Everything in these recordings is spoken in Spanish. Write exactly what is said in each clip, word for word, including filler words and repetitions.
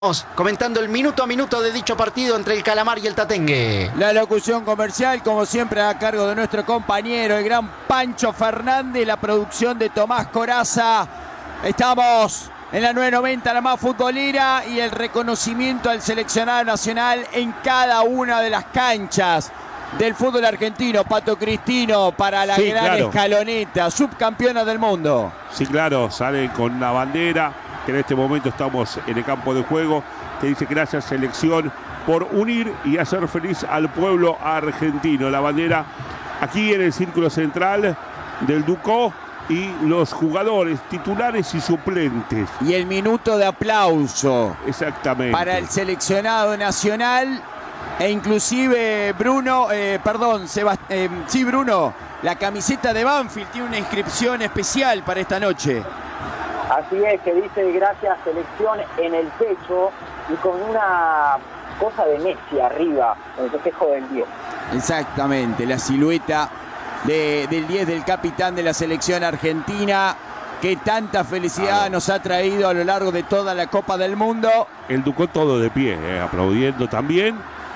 Comentando el minuto a minuto de dicho partido entre el Calamar y el Tatengue. La locución comercial, como siempre, a cargo de nuestro compañero, el gran Pancho Fernández, la producción de Tomás Coraza. Estamos en la nueve noventa, la más futbolera, y el reconocimiento al seleccionado nacional en cada una de las canchas del fútbol argentino. Pato Cristino para la sí, gran claro. Escaloneta, subcampeona del mundo. Sí, claro, sale con la bandera, que en este momento estamos en el campo de juego, que dice gracias selección por unir y hacer feliz al pueblo argentino. La bandera aquí en el círculo central del Ducó y los jugadores titulares y suplentes. Y el minuto de aplauso. Exactamente. Para el seleccionado nacional e inclusive Bruno, eh, perdón, Sebast eh, sí Bruno, la camiseta de Banfield tiene una inscripción especial para esta noche. Así es, que dice gracias selección en el pecho y con una cosa de Messi arriba, en el festejo del diez. Exactamente, la silueta de, del diez del capitán de la selección argentina, que tanta felicidad claro. nos ha traído a lo largo de toda la Copa del Mundo. El Ducó todo de pie, eh, aplaudiendo también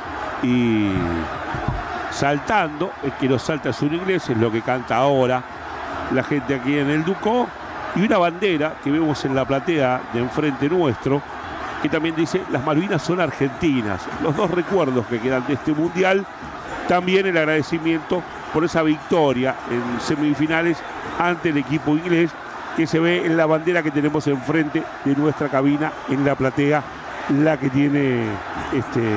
y saltando, es que no salta es un inglés, es lo que canta ahora la gente aquí en el Ducó. Y una bandera que vemos en la platea de enfrente nuestro, que también dice, las Malvinas son argentinas. Los dos recuerdos que quedan de este Mundial. También el agradecimiento por esa victoria en semifinales ante el equipo inglés, que se ve en la bandera que tenemos enfrente de nuestra cabina, en la platea, la que tiene este,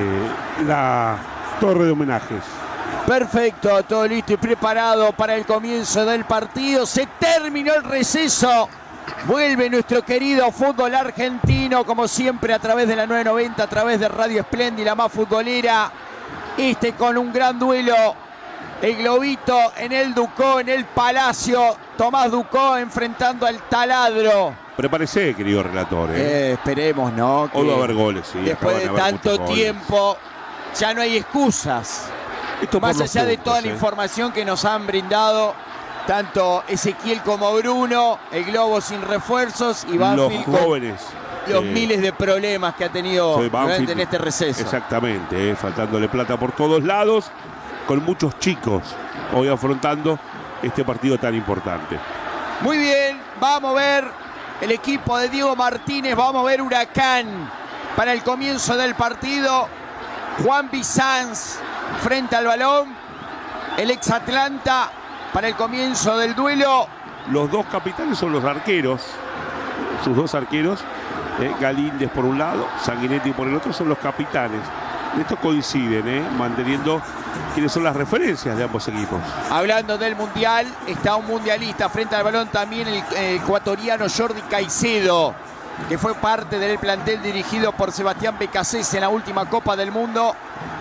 la torre de homenajes. Perfecto, todo listo y preparado para el comienzo del partido. Se terminó el receso. Vuelve nuestro querido fútbol argentino, como siempre, a través de la nueve noventa, a través de Radio Espléndida, la más futbolera. Este con un gran duelo. El globito en el Ducó, en el Palacio. Tomás Ducó enfrentando al Taladro. Prepárese, querido relator. ¿eh? Eh, esperemos, ¿no? Hoy va a haber goles, sí. Después de tanto tiempo, ya no hay excusas. Esto Más allá de toda eh. la información que nos han brindado tanto Ezequiel como Bruno, el globo sin refuerzos y Banfield los jóvenes, con los eh, miles de problemas que ha tenido durante en este receso. Exactamente, eh, faltándole plata por todos lados, con muchos chicos hoy afrontando este partido tan importante. Muy bien, vamos a ver el equipo de Diego Martínez, vamos a ver Huracán para el comienzo del partido. Juan Bizanz frente al balón, el ex Atlanta para el comienzo del duelo. Los dos capitanes son los arqueros, sus dos arqueros, eh, Galíndez por un lado, Sanguinetti por el otro, son los capitanes. Estos coinciden, eh, manteniendo quiénes son las referencias de ambos equipos. Hablando del Mundial, está un mundialista frente al balón también, el eh, ecuatoriano Jordi Caicedo, que fue parte del plantel dirigido por Sebastián Becasés en la última Copa del Mundo.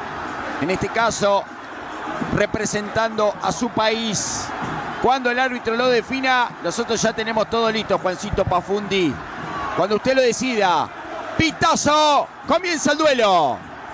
En este caso, representando a su país. Cuando el árbitro lo defina, nosotros ya tenemos todo listo, Juancito Pafundi. Cuando usted lo decida, pitazo, comienza el duelo.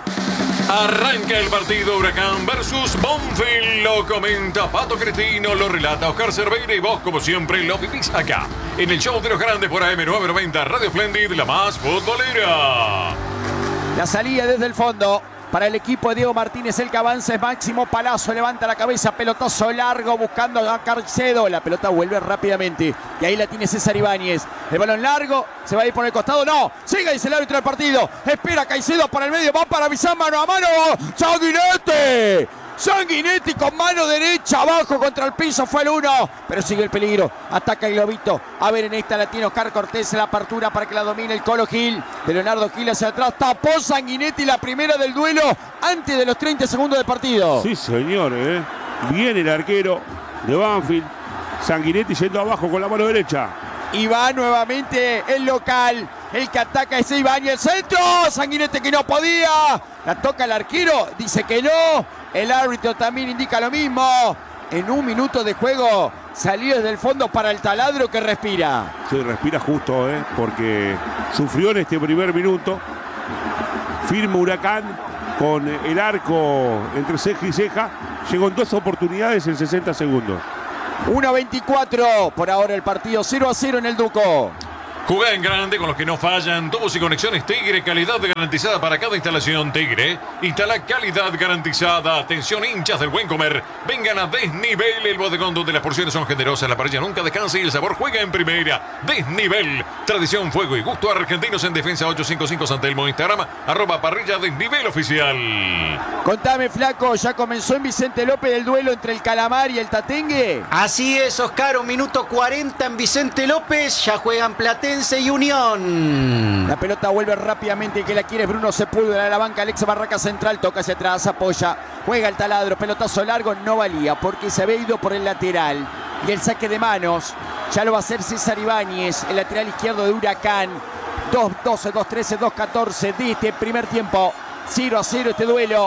Arranca el partido Huracán versus Banfield. Lo comenta Pato Cristino, lo relata Oscar Cerveira y vos, como siempre, lo vivís acá, en el show de los grandes por A M nueve noventa, Radio Espléndida, la más futbolera. La salida desde el fondo para el equipo de Diego Martínez, el que avanza es Máximo Palazzo, levanta la cabeza, pelotazo largo buscando a Caicedo, la pelota vuelve rápidamente y ahí la tiene César Ibáñez, el balón largo, se va a ir por el costado, no, sigue, dice el árbitro del partido, espera Caicedo para el medio, va para Bizanz, mano a mano, Sanguinetti, Sanguinetti con mano derecha abajo contra el piso, fue el uno, pero sigue el peligro, ataca el globito, a ver en esta la tiene Oscar Cortés, la apertura para que la domine el Colo Gil, de Leonardo Gil hacia atrás, tapó Sanguinetti la primera del duelo antes de los treinta segundos del partido. Sí señor, eh. Viene el arquero de Banfield, Sanguinetti yendo abajo con la mano derecha. Y va nuevamente el local, el que ataca es Ibáñez, el centro, Sanguinetti que no podía, la toca el arquero, dice que no. El árbitro también indica lo mismo. En un minuto de juego salió desde el fondo para el Taladro, que respira. Sí, respira justo, ¿eh? Porque sufrió en este primer minuto. Firme Huracán con el arco entre ceja y ceja. Llegó en dos oportunidades en sesenta segundos. uno veinticuatro por ahora el partido, cero a cero en el Ducó. Jugá en grande con los que no fallan. Tubos y conexiones Tigre, calidad garantizada para cada instalación. Tigre, instala calidad garantizada. Atención, hinchas del buen comer. Vengan a Desnivel, el bodegón donde las porciones son generosas, la parrilla nunca descansa y el sabor juega en primera. Desnivel, tradición, fuego y gusto argentinos en defensa. Ocho cinco cinco San Telmo, Instagram, arroba parrilla Desnivel oficial. Contame, flaco, ¿ya comenzó en Vicente López el duelo entre el Calamar y el Tatengue? Así es, Oscar, un minuto cuarenta en Vicente López. Ya juegan Platense y Unión. La pelota vuelve rápidamente, el que la quiere es Bruno Sepúlveda, a la banca Alex Barraca central, toca hacia atrás, apoya, juega el taladro, pelotazo largo, no valía porque se había ido por el lateral. Y el saque de manos ya lo va a hacer César Ibáñez, el lateral izquierdo de Huracán. dos doce, dos trece, dos catorce de este primer tiempo. cero a cero este duelo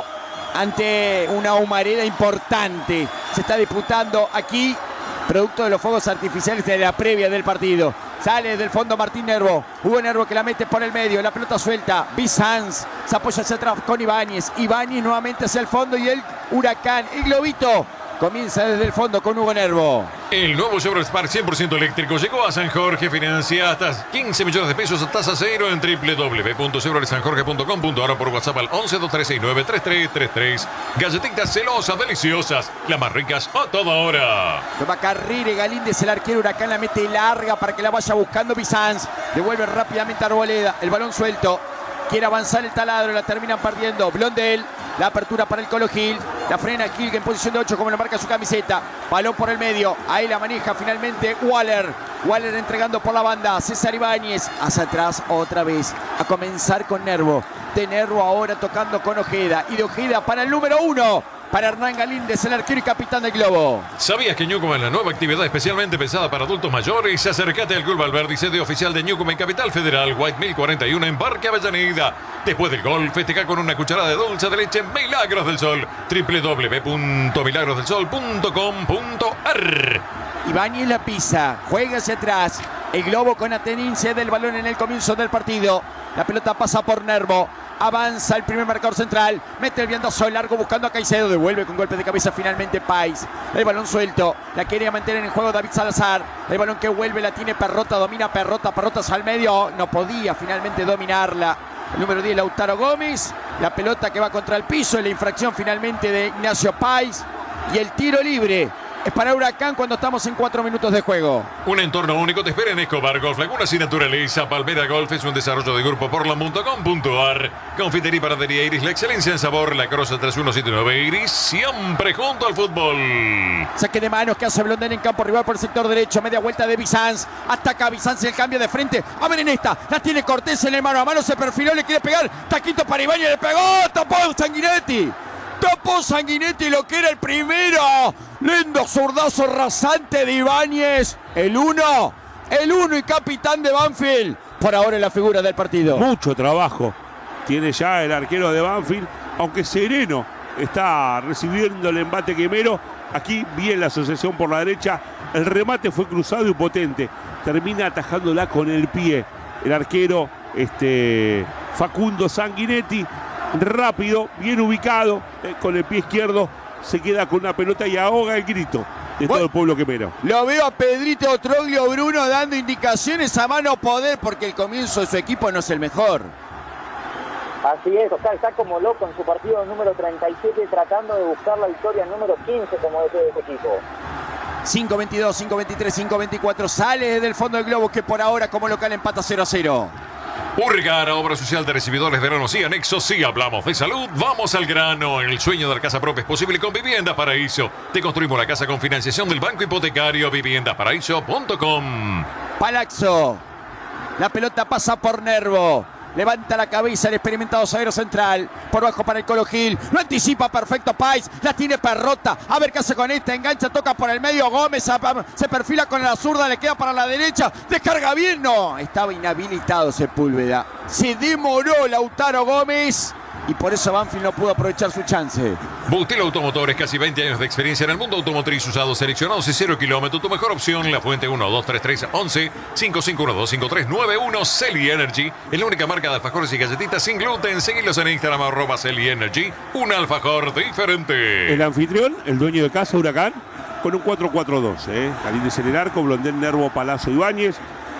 ante una humareda importante. Se está disputando aquí, producto de los fuegos artificiales de la previa del partido. Sale del fondo Martín Nervo. Hugo Nervo que la mete por el medio. La pelota suelta. Bizanz se apoya hacia atrás con Ibáñez. Ibáñez nuevamente hacia el fondo y el Huracán. El globito comienza desde el fondo con Hugo Nervo. El nuevo Chevrolet Spark cien por ciento eléctrico llegó a San Jorge. Financia hasta quince millones de pesos a tasa cero en w w w punto chevrolet san jorge punto com punto a r por WhatsApp al once, dos tres seis nueve, tres tres tres tres. Galletitas celosas, deliciosas, las más ricas a toda hora. Toma Carrire, Galíndez, el arquero. Huracán la mete larga para que la vaya buscando Bizanz. Devuelve rápidamente a Arboleda. El balón suelto. Quiere avanzar el taladro, la terminan perdiendo. Blondel, la apertura para el Colo Gil. La frena Gil que en posición de ocho como lo marca su camiseta. Balón por el medio, ahí la maneja finalmente Waller. Waller entregando por la banda, César Ibáñez. Hacia atrás otra vez, a comenzar con Nervo. De Nervo ahora tocando con Ojeda. Y de Ojeda para el número uno. Para Hernán Galíndez, el arquero y capitán del Globo. ¿Sabías que Ñucum es la nueva actividad especialmente pensada para adultos mayores? Acércate al Club Valverde, sede oficial de Ñucum en Capital Federal, White mil cuarenta y uno en Parque Avellaneda. Después del gol, festeja con una cucharada de dulce de leche Milagros del Sol. w w w punto milagros del sol punto com punto a r. Ibáñez la pisa, juega hacia atrás. El Globo con atenencia del balón en el comienzo del partido. La pelota pasa por Nervo. Avanza el primer marcador central. Mete el viandazo largo buscando a Caicedo. Devuelve con golpe de cabeza finalmente Pais. El balón suelto. La quería mantener en juego David Salazar. El balón que vuelve la tiene Perrota. Domina Perrota. Perrotas al medio. No podía finalmente dominarla. El número diez, Lautaro Gómez. La pelota que va contra el piso. La infracción finalmente de Ignacio Pais. Y el tiro libre es para Huracán cuando estamos en cuatro minutos de juego. Un entorno único te espera en Escobar Golf. Lagunas y Naturaleza. Palmera Golf es un desarrollo de grupo portland punto com punto a r. Confitería y Panadería Iris, la excelencia en sabor. La Crosa tres uno siete nueve Iris, siempre junto al fútbol. Saque de manos que hace Blondel en campo rival por el sector derecho. Media vuelta de Bizanz. Ataca Bizanz, el cambio de frente. A ver en esta. La tiene Cortés en el mano a mano. Se perfiló, le quiere pegar. Taquito para Ibáñez, le pegó. Tapó Sanguinetti. Tapó Sanguinetti lo que era el primero. Lindo zurdazo rasante de Ibáñez. El uno. El uno y capitán de Banfield. Por ahora es la figura del partido. Mucho trabajo tiene ya el arquero de Banfield. Aunque sereno está recibiendo el embate quemero. Aquí bien la asociación por la derecha. El remate fue cruzado y potente. Termina atajándola con el pie. El arquero este, Facundo Sanguinetti. Rápido, bien ubicado, eh, con el pie izquierdo, se queda con una pelota y ahoga el grito de todo el pueblo quemero. Lo veo a Pedrito Troglio Bruno dando indicaciones a mano poder porque el comienzo de su equipo no es el mejor. Así es, Oscar está como loco en su partido número treinta y siete tratando de buscar la victoria número quince como D T de este equipo. cinco veintidós, cinco veintitrés, cinco veinticuatro, sale desde el fondo del globo que por ahora como local empata cero a cero. Urgar, obra social de recibidores de granos y anexos. Si hablamos de salud, vamos al grano. El sueño de la casa propia es posible con Vivienda Paraíso. Te construimos la casa con financiación del Banco Hipotecario. vivienda paraíso punto com. Palazzo. La pelota pasa por Nervo. Levanta la cabeza el experimentado zaguero central. Por bajo para el Colo Gil. Lo anticipa perfecto Pais. La tiene Perrota. A ver qué hace con esta. Engancha, toca por el medio. Gómez se perfila con la zurda. Le queda para la derecha. Descarga bien. No. Estaba inhabilitado Sepúlveda. Se demoró Lautaro Gómez. Y por eso Banfield no pudo aprovechar su chance. Butil Automotores, casi veinte años de experiencia en el mundo automotriz, usados, seleccionados y cero kilómetros. Tu mejor opción, La Fuente uno dos tres tres once cinco cinco uno dos cinco tres nueve uno. Celi Energy es la única marca de alfajores y galletitas sin gluten. Seguilos en Instagram, arroba Celi Energy. Un alfajor diferente. El anfitrión, el dueño de casa, Huracán, con un cuatro cuatro dos. ¿eh? Galíndez en el arco, Blondel, Nervo, Palazzo, Ibáñez.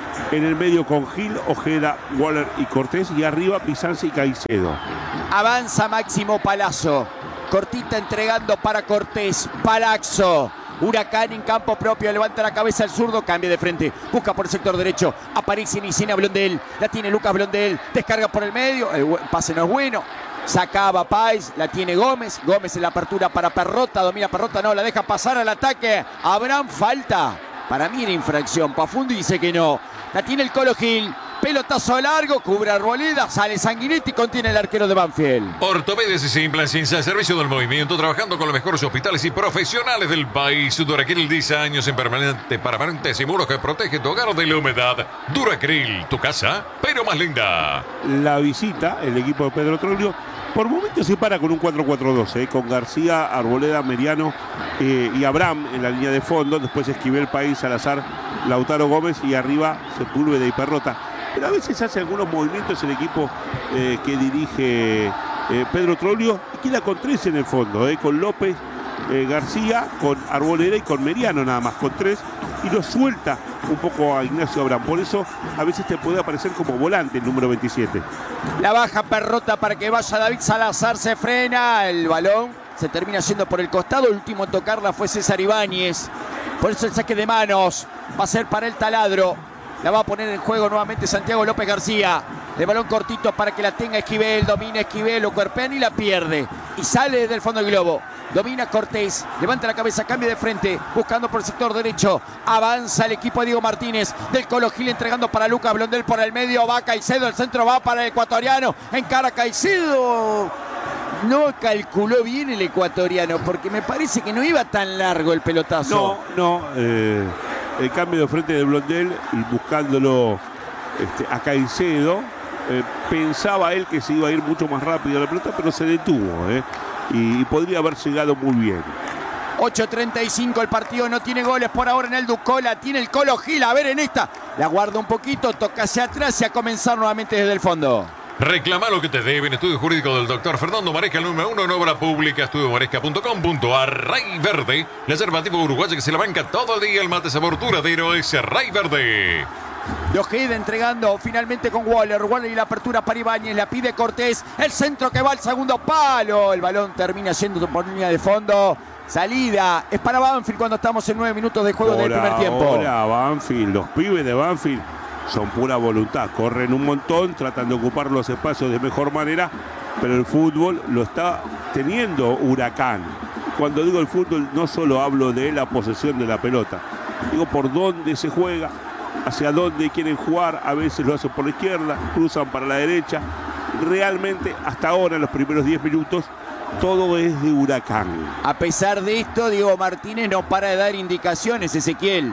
En el medio con Gil, Ojeda, Waller y Cortés. Y arriba Bizanza y Caicedo. Avanza Máximo Palazzo. Cortita entregando para Cortés. Palazzo. Huracán en campo propio, levanta la cabeza el zurdo, cambia de frente, busca por el sector derecho, aparece Nicena Blondel, la tiene Lucas Blondel, descarga por el medio, el pase no es bueno, sacaba Páez, la tiene Gómez, Gómez en la apertura para Perrota, domina Perrota, no, la deja pasar al ataque, Abraham falta, para mí era infracción, Pafundi dice que no, la tiene el Colo Gil. Pelotazo largo, cubre Arboleda, sale Sanguinetti, contiene el arquero de Banfield. Ortopedes y implantes al servicio del movimiento, trabajando con los mejores hospitales y profesionales del país. Duracril, diez años en permanente, permanente seguro que protege tu hogar de la humedad. Duracril, tu casa, pero más linda. La visita, el equipo de Pedro Troglio, por momentos se para con un cuatro cuatro dos, eh, con García, Arboleda, Meriano eh, y Abraham en la línea de fondo. Después Esquivel, País, Salazar, Lautaro Gómez y arriba Sepúlveda y Perrota. Pero a veces hace algunos movimientos el equipo eh, que dirige eh, Pedro Troglio y queda con tres en el fondo, eh, con López, eh, García, con Arboleda y con Meriano nada más, con tres, y lo suelta un poco a Ignacio Abraham. Por eso a veces te puede aparecer como volante el número veintisiete. La baja Perrota para que vaya David Salazar, se frena, el balón se termina yendo por el costado, el último en tocarla fue César Ibáñez, por eso el saque de manos va a ser para el taladro. La va a poner en juego nuevamente Santiago López García. De balón cortito para que la tenga Esquivel. Domina Esquivel, lo cuerpean y la pierde. Y sale desde el fondo del globo. Domina Cortés. Levanta la cabeza, cambia de frente. Buscando por el sector derecho. Avanza el equipo de Diego Martínez. Del Colo Gil entregando para Lucas Blondel por el medio. Va Caicedo. El centro va para el ecuatoriano. Encara Caicedo. No calculó bien el ecuatoriano porque me parece que no iba tan largo el pelotazo. No, no. Eh... El cambio de frente de Blondel y buscándolo este, a Caicedo. Eh, pensaba él que se iba a ir mucho más rápido la pelota, pero se detuvo. Eh, y, y podría haber llegado muy bien. ocho treinta y cinco el partido, no tiene goles por ahora en el Ducola. Tiene el Colo Gil, a ver en esta. La guarda un poquito, toca hacia atrás y a comenzar nuevamente desde el fondo. Reclama lo que te deben. Estudio jurídico del doctor Fernando Maresca, el número uno en obra pública. estudio maresca punto com punto a r. Ray Verde, la yerba tipo uruguaya que se la banca todo el día. El mate sabor duradero es Ray Verde. De Ojeda entregando finalmente con Waller. Waller y la apertura para Ibáñez. La pide Cortés. El centro que va al segundo palo. El balón termina yendo por línea de fondo. Salida. Es para Banfield cuando estamos en nueve minutos de juego del primer tiempo. Hola, Banfield. Los pibes de Banfield son pura voluntad, corren un montón, tratan de ocupar los espacios de mejor manera, pero el fútbol lo está teniendo Huracán. Cuando digo el fútbol no solo hablo de la posesión de la pelota, digo por dónde se juega, hacia dónde quieren jugar, a veces lo hacen por la izquierda, cruzan para la derecha. Realmente hasta ahora, en los primeros diez minutos, todo es de Huracán. A pesar de esto, Diego Martínez no para de dar indicaciones, Ezequiel.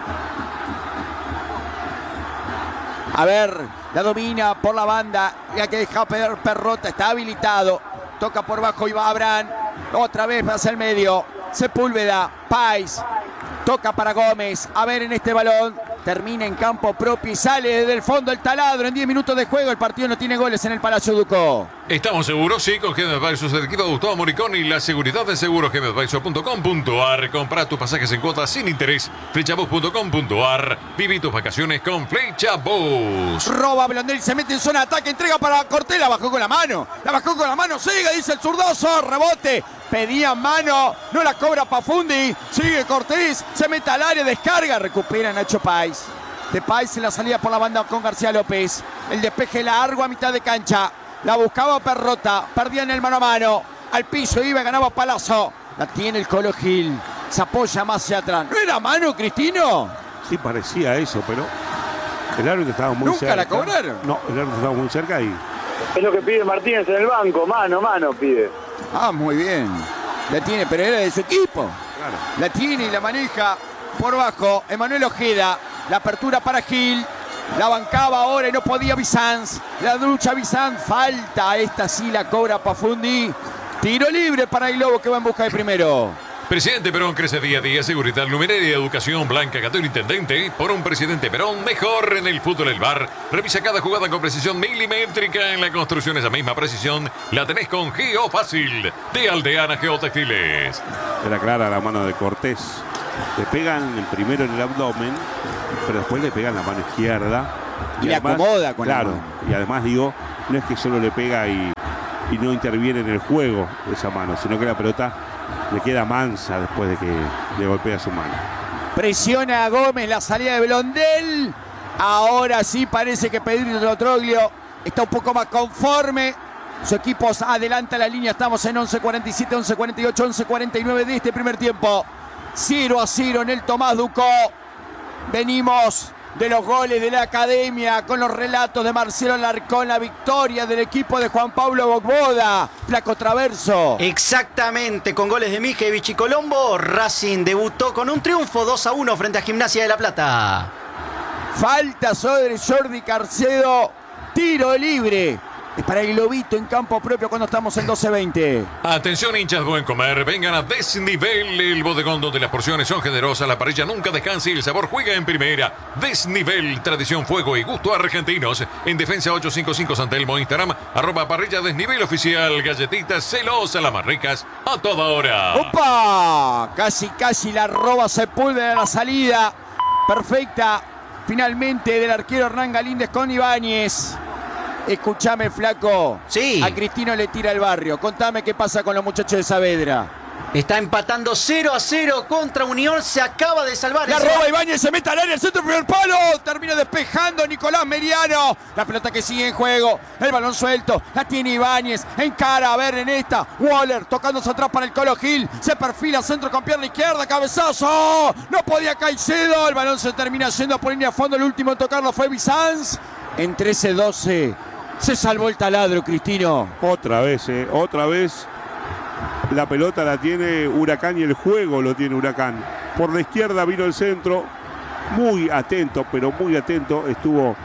A ver, la domina por la banda, ya que deja per Perrota, está habilitado. Toca por bajo y va Abraham. Otra vez hacia el medio. Sepúlveda, Páez. Toca para Gómez. A ver en este balón. Termina en campo propio y sale desde el fondo el taladro en diez minutos de juego. El partido no tiene goles en el Palacio Ducó. Estamos seguros, sí, con G M Advisors del equipo de Gustavo Moricón y la seguridad de seguros G M Advisor punto com punto a r. Compra tus pasajes en cuotas sin interés. Flechabus punto com punto a r. Viví tus vacaciones con Flechabus. Roba Blondel, se mete en zona de ataque, entrega para Cortés, la bajó con la mano. La bajó con la mano, sigue, dice el zurdoso, rebote. Pedía mano, no la cobra Pafundi. Sigue Cortés, se mete al área, descarga, recupera Nacho Páez. De Páez en la salida por la banda con García López. El despeje largo a mitad de cancha. La buscaba Perrota, perdía en el mano a mano. Al piso iba, ganaba Palazzo. La tiene el Colo Gil. Se apoya más hacia atrás. ¿No era mano, Cristino? Sí, parecía eso, pero el árbitro estaba muy ¿Nunca cerca. la cobraron? No, el árbitro estaba muy cerca y... Es lo que pide Martínez en el banco, mano, mano pide. Ah, muy bien. La tiene, pero era de su equipo. Claro. La tiene y la maneja por bajo Emanuel Ojeda. La apertura para Gil. La bancaba ahora y no podía Bizanz. La lucha Bizanz. Falta. Esta sí la cobra Pafundi. Tiro libre para el Lobo que va en busca de primero. Presidente Perón crece día a día. Seguridad, luminaria, educación, Blanca Catero, intendente. Por un presidente Perón, mejor en el fútbol el bar. Revisa cada jugada con precisión milimétrica. En la construcción esa misma precisión la tenés con Geofácil de Aldeana Geotextiles. Era clara la mano de Cortés. Le pegan primero en el abdomen, pero después le pegan la mano izquierda. Y, y le además, acomoda con claro, la mano. Y además digo, no es que solo le pega y, y no interviene en el juego esa mano, sino que la pelota le queda mansa después de que le golpea su mano. Presiona a Gómez la salida de Blondel. Ahora sí parece que Pedrito Troglio está un poco más conforme. Su equipo adelanta la línea. Estamos en once cuarenta y siete, once cuarenta y ocho, once cuarenta y nueve de este primer tiempo. cero a cero en el Tomás Ducó. Venimos de los goles de la academia con los relatos de Marcelo Alarcón. La victoria del equipo de Juan Pablo Bogboda. Flaco Traverso. Exactamente, con goles de Mijevich y Colombo, Racing debutó con un triunfo dos a uno frente a Gimnasia de La Plata. Falta sobre Jordi Carcedo. Tiro libre. Es para el Globito en campo propio cuando estamos en doce veinte. Atención, hinchas Buen Comer, vengan a Desnivel, el bodegón donde las porciones son generosas, la parrilla nunca descansa y el sabor juega en primera. Desnivel, tradición, fuego y gusto argentinos. En Defensa ochocientos cincuenta y cinco San Telmo, Instagram, arroba parrilla Desnivel oficial, galletitas celosas, las más ricas, a toda hora. ¡Opa! Casi, casi la roba Sepúlveda a la salida. Perfecta, finalmente, del arquero Hernán Galíndez con Ibáñez. Escúchame, Flaco. Sí. A Cristino le tira el barrio. Contame qué pasa con los muchachos de Saavedra. Está empatando cero a cero contra Unión. Se acaba de salvar. La ese... roba Ibáñez, se mete al área, el centro, primer palo. Termina despejando Nicolás Meriano. La pelota que sigue en juego. El balón suelto. La tiene Ibáñez. Encara a ver en esta. Waller tocándose atrás para el Colo Gil. Se perfila centro con pierna izquierda. Cabezazo. No podía Caicedo. El balón se termina yendo por línea a fondo. El último en tocarlo fue Bizanz. En trece doce. Se salvó el taladro, Cristino. Otra vez, eh, otra vez. La pelota la tiene Huracán y el juego lo tiene Huracán. Por la izquierda vino el centro. Muy atento, pero muy atento estuvo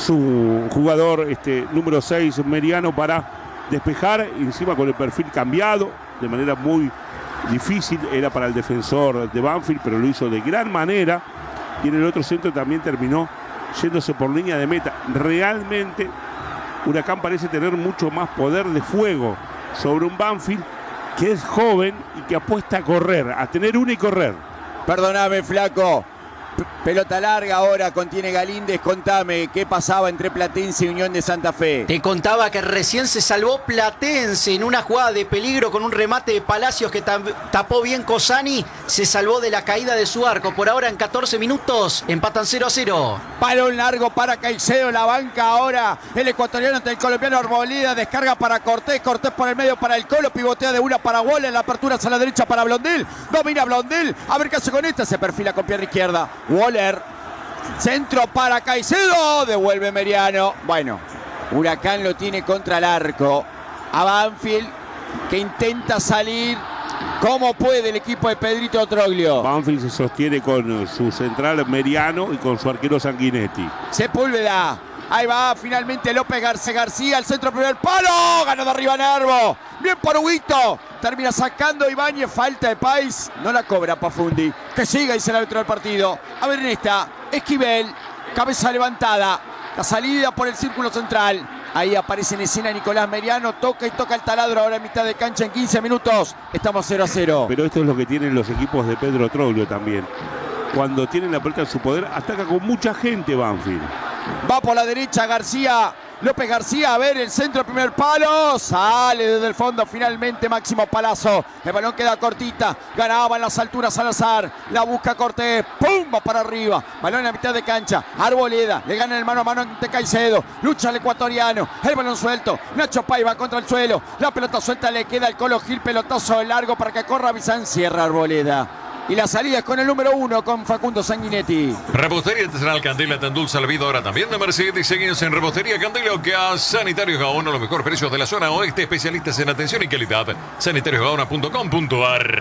su jugador este, número seis, Meriano, para despejar. Encima con el perfil cambiado, de manera muy difícil. Era para el defensor de Banfield, pero lo hizo de gran manera. Y en el otro centro también terminó yéndose por línea de meta. Realmente Huracán parece tener mucho más poder de fuego sobre un Banfield que es joven y que apuesta a correr, a tener una y correr. Perdóname, Flaco. P- pelota larga ahora contiene Galíndez. Contame qué pasaba entre Platense y Unión de Santa Fe. Te contaba que recién se salvó Platense en una jugada de peligro con un remate de Palacios que tapó bien Cosani. Se salvó de la caída de su arco. Por ahora en catorce minutos empatan cero a cero. Balón largo para Caicedo, la banca ahora el ecuatoriano ante el colombiano Arboleda, descarga para Cortés, Cortés por el medio para el Colo, pivotea de una para Waller, la apertura hacia la derecha para Blondel, domina Blondel, a ver qué hace con esta, se perfila con pierna izquierda, Waller, centro para Caicedo, devuelve Meriano, bueno, Huracán lo tiene contra el arco, a Banfield que intenta salir. ¿Cómo puede el equipo de Pedrito Troglio? Banfield se sostiene con su central Meriano y con su arquero Sanguinetti. Sepúlveda. Ahí va finalmente López García García. El centro primer palo. Ganó de arriba Nervo. Bien por Huguito. Termina sacando Ibáñez. Falta de Pais. No la cobra Pafundi. Que siga, dice el árbitro del partido. A ver en esta. Esquivel. Cabeza levantada. La salida por el círculo central. Ahí aparece en escena Nicolás Meriano, toca y toca el taladro ahora en mitad de cancha en quince minutos. Estamos cero a cero. Pero esto es lo que tienen los equipos de Pedro Troglio también. Cuando tienen la pelota en su poder, ataca con mucha gente Banfield. Va por la derecha García. López García, a ver el centro, primer palo. Sale desde el fondo finalmente Máximo Palazzo. El balón queda cortita. Ganaba en las alturas Salazar. La busca Cortés. ¡Pum! Va para arriba. Balón en la mitad de cancha. Arboleda. Le gana el mano a mano ante Caicedo. Lucha el ecuatoriano. El balón suelto. Nacho Paiva contra el suelo. La pelota suelta le queda al Colo Gil. Pelotazo largo para que corra Bizán. Cierra Arboleda. Y la salida es con el número uno, con Facundo Sanguinetti. Repostería Artesanal Candela, tan dulce la vida ahora también de Mercedes. Seguimos en Repostería Candela, que a Sanitarios Gaona, los mejores precios de la zona oeste, especialistas en atención y calidad. sanitarios gaona punto com punto ar.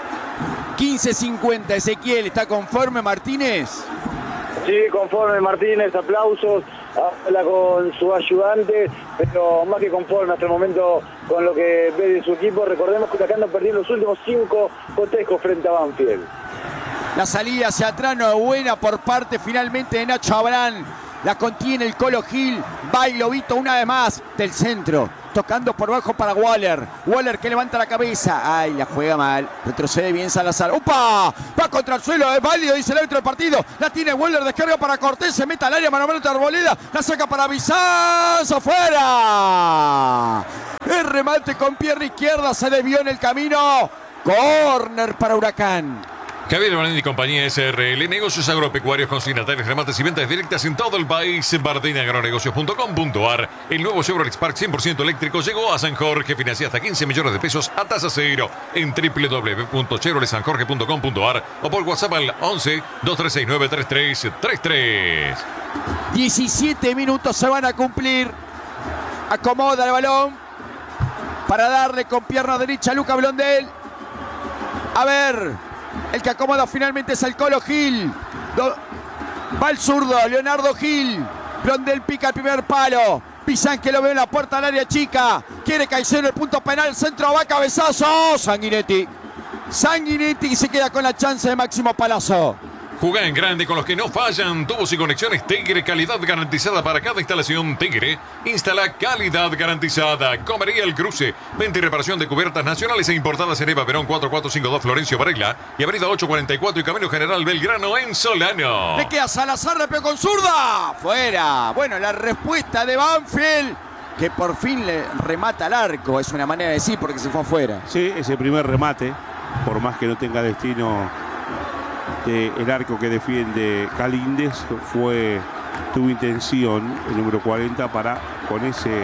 quince cincuenta, Ezequiel, ¿está conforme Martínez? Sí, conforme Martínez, aplausos, habla con su ayudante, pero más que conforme hasta el momento con lo que ve de su equipo. Recordemos que Huracán no perdió los últimos cinco cotejos frente a Banfield. La salida hacia atrás no es buena por parte finalmente de Nacho Abrán. La contiene el Colo Gil. Va y Lobito una vez más del centro. Tocando por bajo para Waller. Waller que levanta la cabeza. Ay, la juega mal. Retrocede bien Salazar. ¡Upa! Va contra el suelo. Es válido, dice el árbitro del partido. La tiene Waller. Descarga para Cortés. Se mete al área. Mano a mano de Arboleda. La saca para Bizanzo. ¡Afuera! El remate con pierna izquierda. Se desvió en el camino. Corner para Huracán. Javier Valenti y compañía S R L, negocios agropecuarios, consignatarios, remates y ventas directas en todo el país. Bardina agronegocios punto com punto a r. El nuevo Chevrolet Spark cien por ciento eléctrico llegó a San Jorge. Financia hasta quince millones de pesos a tasa cero en doble u doble u doble u punto chevrolet san jorge punto com punto a r o por WhatsApp al once, dos tres seis nueve, tres tres tres tres. diecisiete minutos se van a cumplir. Acomoda el balón para darle con pierna derecha a Luca Blondel. A ver. El que acomoda finalmente es el Colo Gil. Do... Va el zurdo, Leonardo Gil. Blondel pica el primer palo. Pizán que lo ve en la puerta al área chica. Quiere Caicedo el punto penal. Centro va cabezazo. Sanguinetti. Sanguinetti se queda con la chance de Máximo Palazzo. Jugá en grande con los que no fallan. Tubos y conexiones Tigre, calidad garantizada para cada instalación. Tigre, instala calidad garantizada. Comería El Cruce, venta y reparación de cubiertas nacionales e importadas en Eva Perón cuatro cuatro cinco dos Florencio Varela y avenida ocho cuarenta y cuatro y Camino General Belgrano en Solano. Le queda Salazar, le pegó con zurda. Fuera. Bueno, la respuesta de Banfield, que por fin le remata al arco. Es una manera de decir porque se fue afuera. Sí, ese primer remate, por más que no tenga destino el arco que defiende Galíndez, fue tuvo intención el número cuarenta para con ese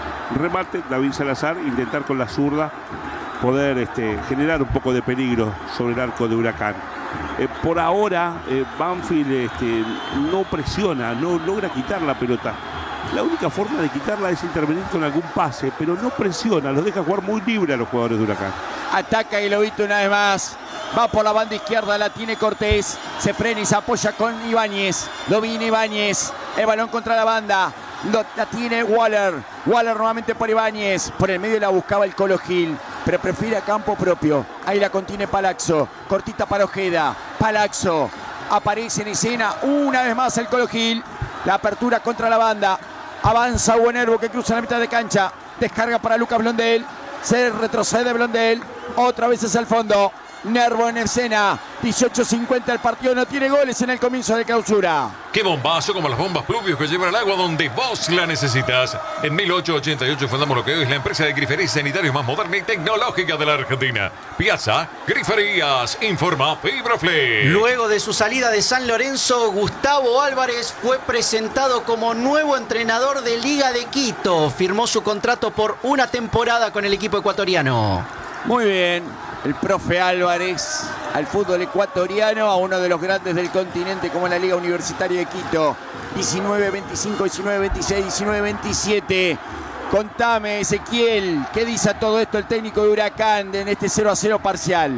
remate David Salazar intentar con la zurda poder este, generar un poco de peligro sobre el arco de Huracán. Eh, por ahora eh, Banfield este, no presiona, no logra quitar la pelota. La única forma de quitarla es intervenir con algún pase, pero no presiona, los deja jugar muy libre a los jugadores de Huracán. Ataca y Lobito una vez más. Va por la banda izquierda, la tiene Cortés. Se frena y se apoya con Ibáñez. Domina Ibáñez. El balón contra la banda. Lo, la tiene Waller. Waller nuevamente por Ibáñez. Por el medio la buscaba el Colo Gil, pero prefiere a campo propio. Ahí la contiene Palazzo. Cortita para Ojeda. Palazzo. Aparece en escena una vez más el Colo Gil. La apertura contra la banda. Avanza Hugo Nervo que cruza la mitad de cancha. Descarga para Lucas Blondel. Se retrocede Blondel. Otra vez hacia el fondo. Nervo en escena. dieciocho cincuenta el partido. No tiene goles en el comienzo de clausura. ¡Qué bombazo! Como las bombas Pluvios que llevan el agua donde vos la necesitas. En mil ochocientos ochenta y ocho fundamos lo que hoy es la empresa de griferías y sanitarios más moderna y tecnológica de la Argentina. Piazza Griferías. Informa Fibroflex. Luego de su salida de San Lorenzo, Gustavo Álvarez fue presentado como nuevo entrenador de Liga de Quito. Firmó su contrato por una temporada con el equipo ecuatoriano. Muy bien. El profe Álvarez al fútbol ecuatoriano, a uno de los grandes del continente como la Liga Universitaria de Quito. diecinueve veinticinco, diecinueve veintiséis, diecinueve veintisiete. Contame, Ezequiel, ¿qué dice a todo esto el técnico de Huracán en este cero a cero parcial?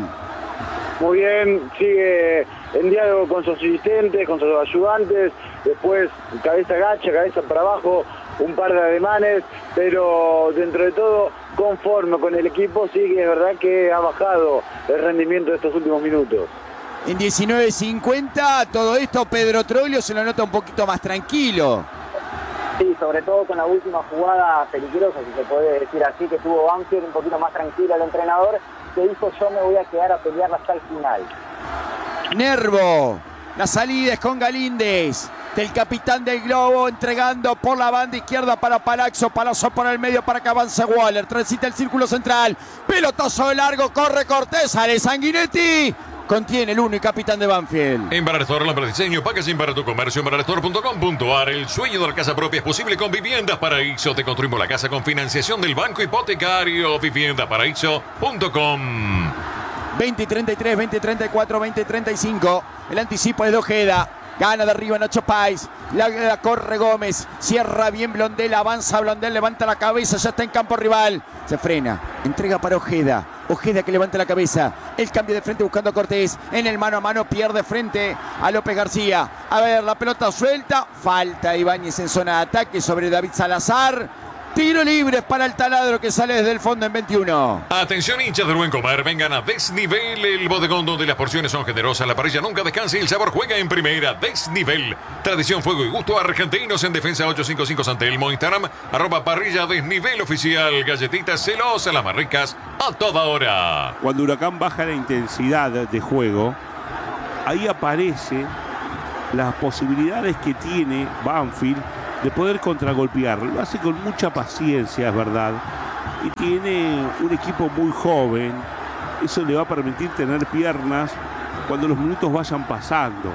Muy bien, sigue en diálogo con sus asistentes, con sus ayudantes, después cabeza gacha, cabeza para abajo, un par de ademanes, pero dentro de todo conforme con el equipo. Sí que es verdad que ha bajado el rendimiento de estos últimos minutos. En diecinueve cincuenta, todo esto Pedro Troglio se lo nota un poquito más tranquilo. Sí, sobre todo con la última jugada peligrosa, si se puede decir así, que tuvo Banfield, un poquito más tranquilo el entrenador, que dijo: yo me voy a quedar a pelear hasta el final. Nervo, la salida es con Galíndez, del capitán del Globo, entregando por la banda izquierda para Palazzo, Palazzo por el medio para que avance Waller, transita el círculo central, pelotazo de largo, corre Cortés, sale Sanguinetti, contiene el uno y capitán de Banfield. En Barrestor, lámpara de diseño, packaging para tu comercio, en barrestor punto com punto a r. El sueño de la casa propia es posible con Viviendas Paraíso. Te construimos la casa con financiación del Banco Hipotecario. vivienda paraíso punto com. veinte treinta y tres, veinte treinta y cuatro, veinte treinta y cinco. El anticipo es de Ojeda. Gana de arriba Nacho Páez. La, la corre Gómez. Cierra bien Blondel. Avanza Blondel. Levanta la cabeza. Ya está en campo rival. Se frena. Entrega para Ojeda. Ojeda que levanta la cabeza. El cambio de frente buscando a Cortés. En el mano a mano pierde frente a López García. A ver, la pelota suelta. Falta Ibáñez en zona de ataque sobre David Salazar. Tiro libre para el taladro que sale desde el fondo en veintiuno. Atención, hinchas del buen comer, vengan a Desnivel, el bodegón donde las porciones son generosas, la parrilla nunca descansa y el sabor juega en primera. Desnivel, tradición, fuego y gusto argentinos en defensa ocho cinco cinco San Telmo, Instagram, arroba parrilla Desnivel oficial, galletitas celosas, las más ricas a toda hora. Cuando Huracán baja la intensidad de juego, ahí aparece las posibilidades que tiene Banfield de poder contragolpear. Lo hace con mucha paciencia, es verdad. Y tiene un equipo muy joven. Eso le va a permitir tener piernas cuando los minutos vayan pasando.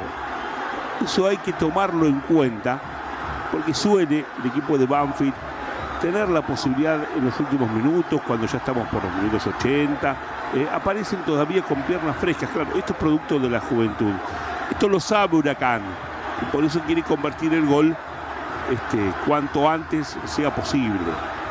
Eso hay que tomarlo en cuenta, porque suele el equipo de Banfield tener la posibilidad en los últimos minutos, cuando ya estamos por los minutos ochenta, eh, aparecen todavía con piernas frescas. Claro, esto es producto de la juventud. Esto lo sabe Huracán y por eso quiere convertir el gol Este, cuanto antes sea posible.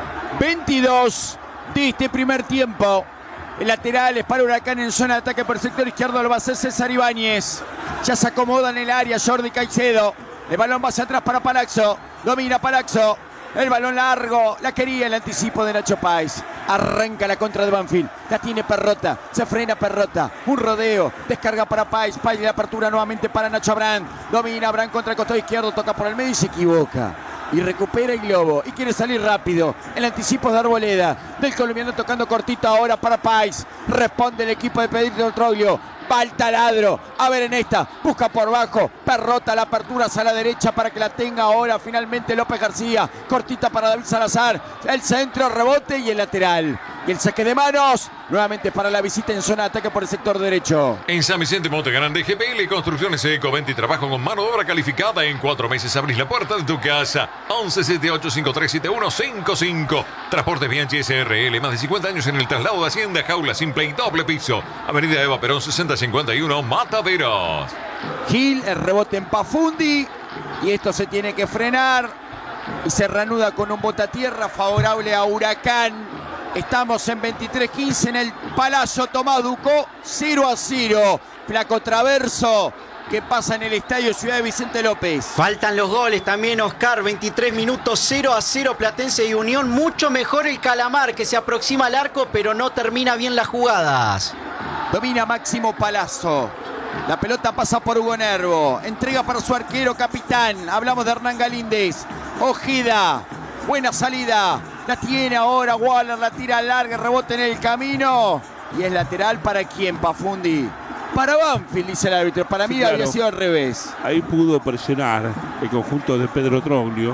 veintidós de este primer tiempo. El lateral es para Huracán en zona de ataque por el sector izquierdo. Lo va a hacer César Ibáñez. Ya se acomoda en el área Jordi Caicedo. El balón va hacia atrás para Palazzo. Domina Palazzo. El balón largo. La quería el anticipo de Nacho Páez. Arranca la contra de Banfield. La tiene Perrota. Se frena Perrota. Un rodeo. Descarga para Páez. Páez de la apertura nuevamente para Nacho Abrán. Domina Abrán contra el costado izquierdo. Toca por el medio y se equivoca. Y recupera el globo. Y quiere salir rápido. El anticipo de Arboleda. Del colombiano tocando cortito ahora para Páez. Responde el equipo de Pedrito Troglio. Va al taladro. A ver en esta. Busca por bajo. Perrota la apertura hacia la derecha para que la tenga ahora finalmente López García. Cortita para David Salazar. El centro, rebote y el lateral. Y el saque de manos. Nuevamente para la visita en zona de ataque por el sector derecho. En San Vicente Monte Grande, G P L Construcciones Ecoventa y trabajo con mano de obra calificada. En cuatro meses abrís la puerta de tu casa. once setenta y ocho cincuenta y tres setenta y uno cincuenta y cinco. Transportes Bianchi S R L. Más de cincuenta años en el traslado de Hacienda. Jaula simple y doble piso. Avenida Eva Perón sesenta cincuenta y uno. Mataderos. Gil, el rebote en Pafundi. Y esto se tiene que frenar. Y se reanuda con un botatierra favorable a Huracán. Estamos en veintitrés quince en el Palazzo Tomás Ducó, cero a cero. Flaco Traverso que pasa en el estadio Ciudad de Vicente López. Faltan los goles también, Oscar. veintitrés minutos, cero a cero Platense y Unión. Mucho mejor el Calamar, que se aproxima al arco, pero no termina bien las jugadas. Domina Máximo Palazzo. La pelota pasa por Hugo Nervo. Entrega para su arquero capitán. Hablamos de Hernán Galíndez. Ojeda. Buena salida. La tiene ahora Waller. La tira larga. Rebote en el camino. Y es lateral para quién, Pafundi. Para Banfield, dice el árbitro. Para mí sí, claro, había sido al revés. Ahí pudo presionar el conjunto de Pedro Troglio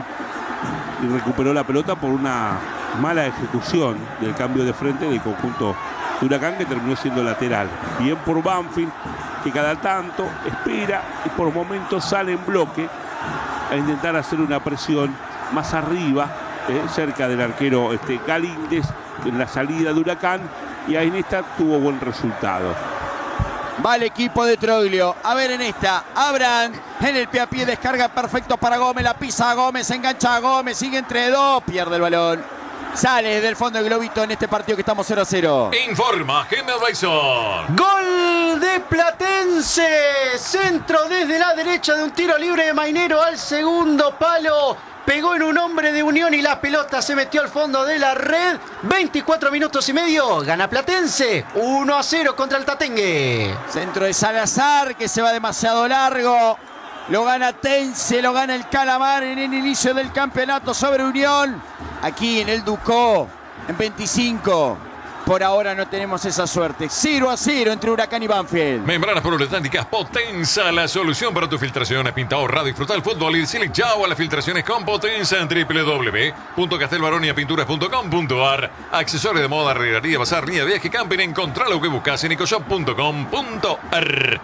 y recuperó la pelota por una mala ejecución del cambio de frente del conjunto de Huracán, que terminó siendo lateral. Bien por Banfield, que cada tanto espera y por momentos sale en bloque a intentar hacer una presión más arriba, eh, cerca del arquero este, Galíndez, en la salida de Huracán, y ahí en esta tuvo buen resultado. Va el equipo de Troglio. A ver en esta. Abraham en el pie a pie. Descarga perfecto para Gómez. La pisa a Gómez. Se engancha a Gómez. Sigue entre dos. Pierde el balón. Sale desde el fondo el globito en este partido que estamos cero a cero. Informa Gemel Bison. Gol de Platense. Centro desde la derecha de un tiro libre de Mainero al segundo palo. Pegó en un hombre de Unión y la pelota se metió al fondo de la red. veinticuatro minutos y medio. Gana Platense. uno a cero contra el Tatengue. Centro de Salazar que se va demasiado largo. Lo gana Tense, lo gana el Calamar en el inicio del campeonato sobre Unión. Aquí en el Ducó, en veinticinco. Por ahora no tenemos esa suerte. cero a cero entre Huracán y Banfield. Membranas poliuretánicas Potenza, la solución para tus filtraciones. Pinta, ahorra, disfruta el fútbol y decirle chao a las filtraciones con Potenza en doble u doble u doble u punto castelbaronia pinturas punto com punto a r. Accesorios de moda, regaría, bazar, línea de viaje, camping. Encontrá lo que buscas en ecoshop punto com punto a r.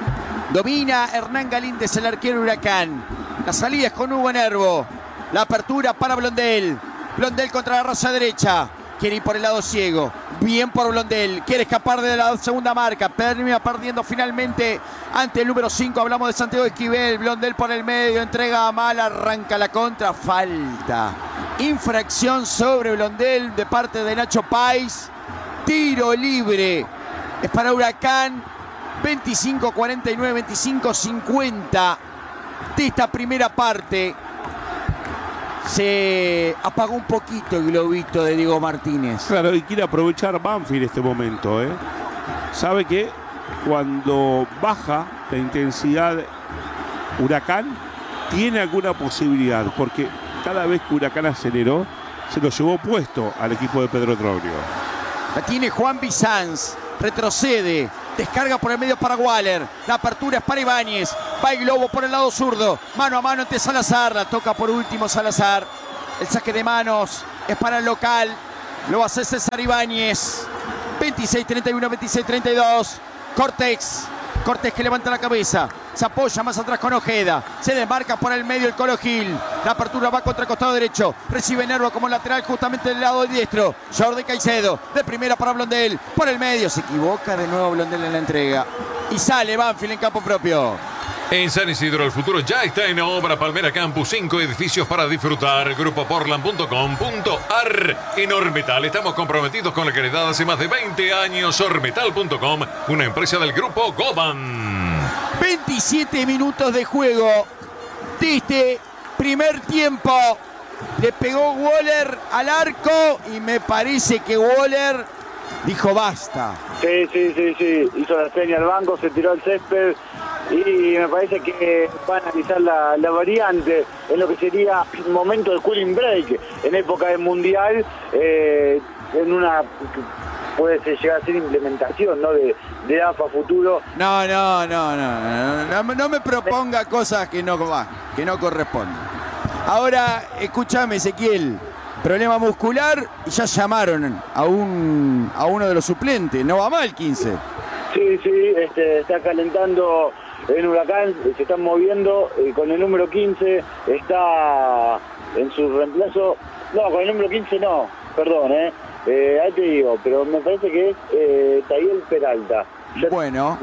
Domina Hernán Galíndez, el arquero Huracán. La salida es con Hugo Nervo. La apertura para Blondel. Blondel contra la raza derecha. Quiere ir por el lado ciego. Bien por Blondel. Quiere escapar de la segunda marca. Termina perdiendo finalmente ante el número cinco. Hablamos de Santiago Esquivel. Blondel por el medio. Entrega a mal. Arranca la contra. Falta. Infracción sobre Blondel de parte de Nacho Páez. Tiro libre. Es para Huracán. veinticinco cuarenta y nueve, veinticinco cincuenta de esta primera parte. se apagó un poquito el globito de Diego Martínez. Claro, y quiere aprovechar Banfield este momento, ¿eh? Sabe que cuando baja la intensidad Huracán, tiene alguna posibilidad, porque cada vez que Huracán aceleró, se lo llevó puesto al equipo de Pedro Troglio. La tiene Juan Bizanz, retrocede, descarga por el medio para Waller, la apertura es para Ibáñez, va el globo por el lado zurdo, mano a mano ante Salazar, la toca por último Salazar, el saque de manos es para el local, lo hace César Ibáñez, veintiséis treinta y uno, veintiséis treinta y dos, Cortés, Cortés que levanta la cabeza, se apoya más atrás con Ojeda, se desmarca por el medio el Colo Gil, la apertura va contra el costado derecho, recibe Nervo como lateral justamente del lado diestro, Jordi Caicedo, de primera para Blondel, por el medio, se equivoca de nuevo Blondel en la entrega, y sale Banfield en campo propio. En San Isidro el futuro ya está en obra. Palmera Campus, cinco edificios para disfrutar. Grupo Portland punto com punto ar. En Ormetal estamos comprometidos con la calidad hace más de veinte años. Ormetal punto com, una empresa del grupo Goban. veintisiete minutos de juego de este primer tiempo. Le pegó Waller al arco y me parece que Waller dijo basta. Sí, sí, sí, sí. Hizo la seña al banco, se tiró al césped y me parece que va a analizar la, la variante en lo que sería un momento de cooling break en época del Mundial, eh, en una puede llegar a ser implementación, ¿no? de, de A F A futuro. No, no, no, no, no, no, no me proponga cosas que no, va, que no corresponden. Ahora, escúchame, Ezequiel, problema muscular y ya llamaron a un a uno de los suplentes, no va mal quince. Sí, sí, este, está calentando en Huracán, se están moviendo, eh, con el número quince está en su reemplazo, no, con el número quince no, perdón, eh, eh ahí te digo, pero me parece que es eh, Tayel Peralta. Ya bueno,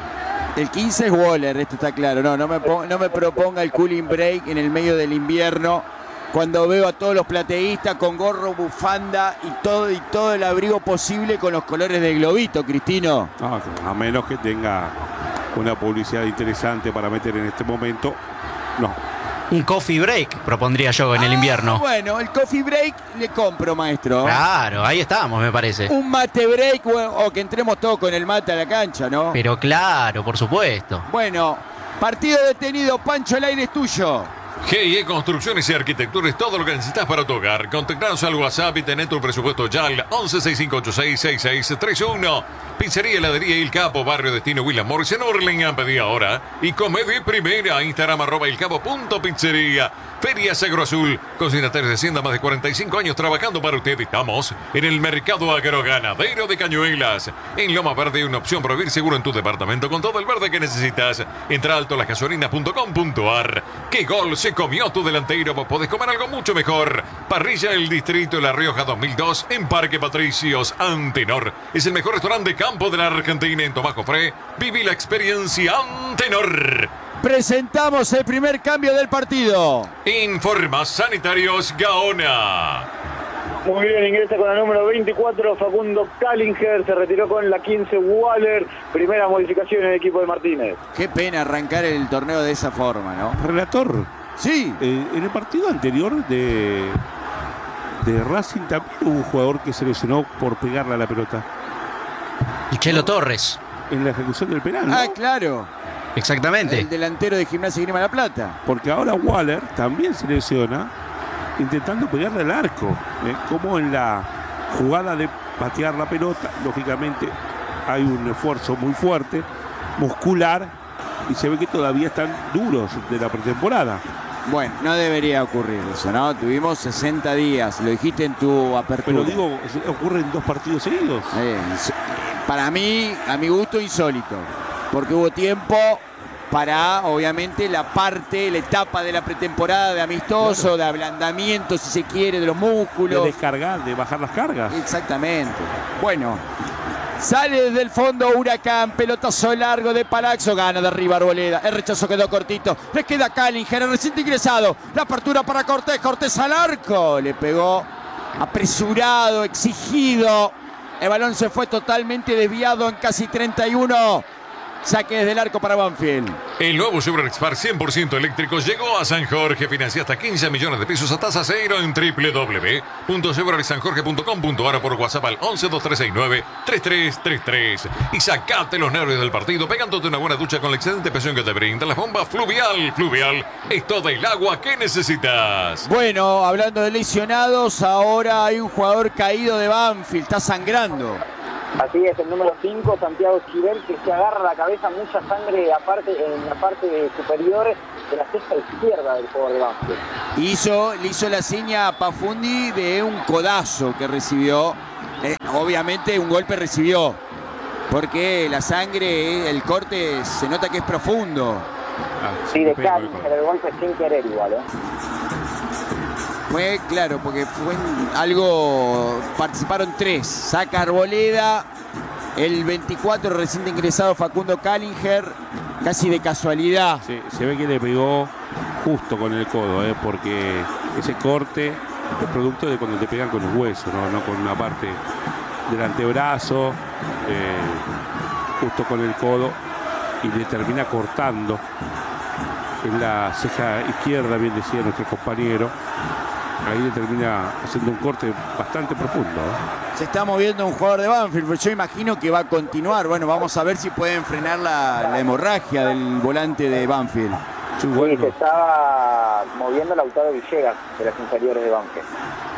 el quince es Waller, esto está claro, no, no me, no me proponga el cooling break en el medio del invierno, cuando veo a todos los plateístas con gorro, bufanda y todo, y todo el abrigo posible con los colores del globito, Cristino. No, a menos que tenga una publicidad interesante para meter en este momento, no. Un coffee break propondría yo en ah, el invierno. Bueno, el coffee break le compro, maestro. Claro, ahí estamos, me parece. Un mate break o, o que entremos todos con el mate a la cancha, ¿no? Pero claro, por supuesto. Bueno, partido detenido, Pancho, el aire es tuyo. G I E Construcciones y Arquitectura es todo lo que necesitas para tu hogar. Contactanos al WhatsApp y tené tu presupuesto ya al once seis cinco ocho seis seis seis tres uno. Pizzería, heladería El Capo, Barrio Destino William Morris en Orlen, pedí ahora. Y Comedia Primera, Instagram arroba elcapo punto pizzería. Ferias Agro Azul, consignatarios de Hacienda, más de cuarenta y cinco años trabajando para usted. Estamos en el Mercado Agroganadero de Cañuelas. En Loma Verde, una opción para vivir seguro en tu departamento con todo el verde que necesitas. Entra a alto las gasolinas punto com punto ar. ¡Qué gol se comió tu delantero! Vos podés comer algo mucho mejor. Parrilla El Distrito La Rioja dos mil dos en Parque Patricios. Antenor es el mejor restaurante de campo de la Argentina. En Tomás Jofré, viví la experiencia Antenor. Presentamos el primer cambio del partido. Informa Sanitarios Gaona. Muy bien, ingresa con el número veinticuatro Facundo Kallinger, se retiró con la quince Waller, primera modificación en el equipo de Martínez. Qué pena arrancar el torneo de esa forma, ¿no? Relator, sí. Eh, en el partido anterior de, de Racing también hubo un jugador que se lesionó por pegarle a la pelota. Y Chelo Torres. En la ejecución del penal, ¿no? Ah, claro. Exactamente. El delantero de Gimnasia y Grima La Plata. Porque ahora Waller también se lesiona intentando pegarle al arco, ¿eh? Como en la jugada de patear la pelota, lógicamente hay un esfuerzo muy fuerte, muscular, y se ve que todavía están duros de la pretemporada. Bueno, no debería ocurrir eso, ¿no? Tuvimos sesenta días, lo dijiste en tu apertura. Pero digo, ocurre en dos partidos seguidos. Eh, para mí, a mi gusto, insólito, porque hubo tiempo para, obviamente, la parte, la etapa de la pretemporada de amistoso, claro, de ablandamiento, si se quiere, de los músculos. De descargar, de bajar las cargas. Exactamente. Bueno, sale desde el fondo Huracán, pelotazo largo de Palazzo, gana de arriba Arboleda, el rechazo quedó cortito, le queda Kallinger, el reciente ingresado, la apertura para Cortés, Cortés al arco, le pegó apresurado, exigido, el balón se fue totalmente desviado en casi treinta y uno Saque desde el arco para Banfield. El nuevo Chevrolet Spark cien por ciento eléctrico llegó a San Jorge. Financia hasta quince millones de pesos a tasa cero en doble u doble u doble u punto chevrolet san jorge punto com punto a r o por WhatsApp al once dos tres seis nueve tres tres tres tres. Y sacate los nervios del partido pegándote una buena ducha con la excelente presión que te brinda la bomba Fluvial. Fluvial es toda el agua que necesitas. Bueno, hablando de lesionados, ahora hay un jugador caído de Banfield. Está sangrando. Así es, el número cinco, Santiago Esquivel, que se agarra la cabeza, mucha sangre aparte, en la parte superior de la cesta izquierda del jugador de Banfield. Hizo, le hizo la seña a Pafundi de un codazo que recibió. Eh, obviamente un golpe recibió, porque la sangre, el corte, se nota que es profundo. Ah, Sí, de Cali, pero el golpe sin querer igual, ¿eh? Fue, claro, porque fue algo, participaron tres, saca Arboleda, el veinticuatro recién ingresado Facundo Callinger, casi de casualidad. Se, se ve que le pegó justo con el codo, ¿eh? Porque ese corte es producto de cuando te pegan con los huesos, no, no con una parte del antebrazo, eh, justo con el codo, y le termina cortando en la ceja izquierda, bien decía nuestro compañero. Ahí le termina haciendo un corte bastante profundo, ¿eh? Se está moviendo un jugador de Banfield, pero yo imagino que va a continuar. Bueno, vamos a ver si pueden frenar la, la hemorragia del volante de Banfield. Sí, Sí, bueno. se estaba moviendo Lautaro Villegas de las inferiores de Banfield.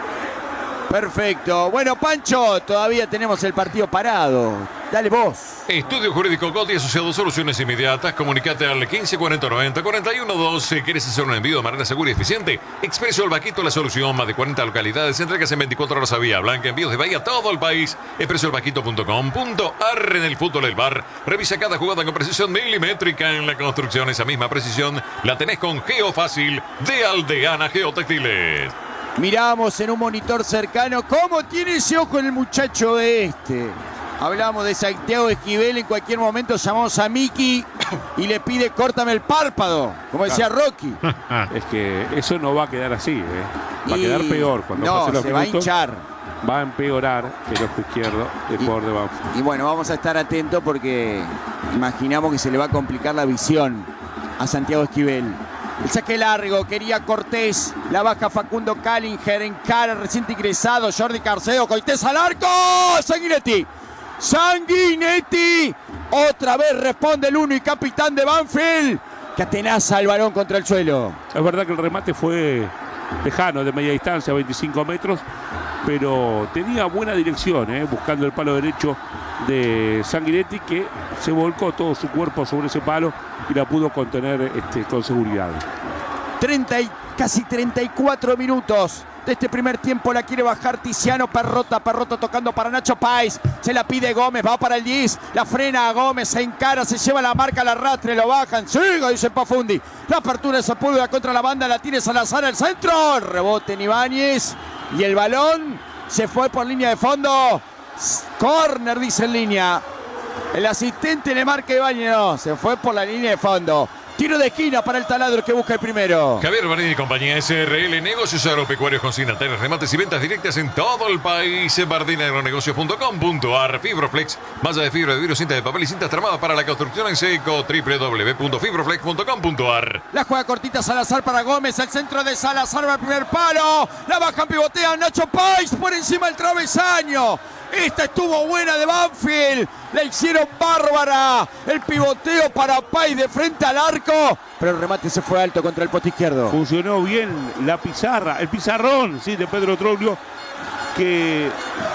Perfecto. Bueno, Pancho, todavía tenemos el partido parado. Dale vos. Estudio Jurídico Coti asociado Soluciones Inmediatas. Comunicate al quince cuarenta noventa cuarenta y uno doce. ¿Quieres hacer un envío de manera segura y eficiente? Expreso El Vaquito, la solución. Más de cuarenta localidades. Entregas en veinticuatro horas a Vía Blanca. Envíos de Bahía a todo el país. expreso el vaquito punto com punto a r. En el fútbol del bar. Revisa cada jugada con precisión milimétrica. En la construcción, esa misma precisión la tenés con Geofácil de Aldeana Geotextiles. Miramos en un monitor cercano cómo tiene ese ojo el muchacho este. Hablamos de Santiago Esquivel, en cualquier momento llamamos a Miki y le pide córtame el párpado, como decía Rocky. Es que eso no va a quedar así, ¿eh? Va Y a quedar peor cuando no, pasen los se va a minutos. hinchar. Va a empeorar el ojo izquierdo del Y- jugador de Banfield. Y bueno, vamos a estar atentos porque imaginamos que se le va a complicar la visión a Santiago Esquivel. El saque largo, quería Cortés, la baja Facundo Callinger, encara reciente ingresado, Jordi Carcedo, Coités al arco, Sanguinetti, Sanguinetti, otra vez responde el uno y capitán de Banfield, que atenaza el balón contra el suelo. Es verdad que el remate fue lejano, de media distancia, veinticinco metros, pero tenía buena dirección, ¿eh? Buscando el palo derecho de Sanguinetti, que se volcó todo su cuerpo sobre ese palo y la pudo contener este, con seguridad. treinta y casi treinta y cuatro minutos de este primer tiempo. La quiere bajar Tiziano Perrota. Perrota tocando para Nacho Páez. Se la pide Gómez. Va para el diez. La frena a Gómez. Se encara. Se lleva la marca al arrastre. Lo bajan. Siga, dice Pafundi. La apertura de Sepúlveda contra la banda. La tiene Salazar al centro. El rebote en Ibáñez. Y el balón se fue por línea de fondo. Corner, dice en línea. El asistente le marca a Ibáñez. No, se fue por la línea de fondo. Tiro de esquina para el taladro que busca el primero. Javier Barini y compañía S R L, negocios agropecuarios consignatarios, remates y ventas directas en todo el país. bardina agronegocios punto com punto a r. Fibroflex, malla de fibra de vidrio, cinta de papel y cintas tramadas para la construcción en seco. doble u doble u doble u punto fibroflex punto com punto a r. La juega cortita Salazar para Gómez. El centro de Salazar va al primer palo. La bajan, pivotean Nacho Páez por encima del travesaño. Esta estuvo buena de Banfield. La hicieron bárbara. El pivoteo para Páez de frente al arco. Pero el remate se fue alto contra el poste izquierdo. Funcionó bien la pizarra, el pizarrón, sí, de Pedro Troglio, que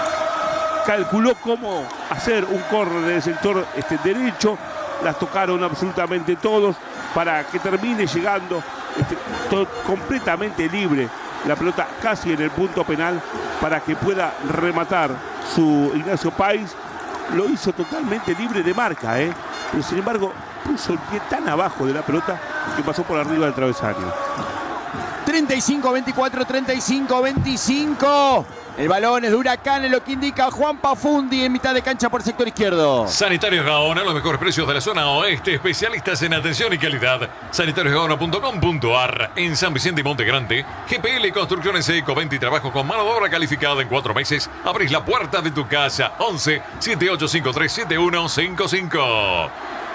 calculó cómo hacer un córner del sector este, derecho. Las tocaron absolutamente todos para que termine llegando este, to- completamente libre la pelota casi en el punto penal para que pueda rematar su Ignacio Páez. Lo hizo totalmente libre de marca, ¿eh? Pero sin embargo puso el pie tan abajo de la pelota que pasó por arriba del travesaño. treinta y cinco veinticuatro, treinta y cinco veinticinco. El balón es de Huracán, es lo que indica Juan Pafundi en mitad de cancha por el sector izquierdo. Sanitarios Gaona, los mejores precios de la zona oeste, especialistas en atención y calidad. sanitarios gaona punto com punto a r. En San Vicente y Monte Grande, G P L Construcciones Eco veinte y trabajo con mano de obra calificada en cuatro meses. Abrís la puerta de tu casa. once, setenta y ocho cincuenta y tres, setenta y uno cincuenta y cinco.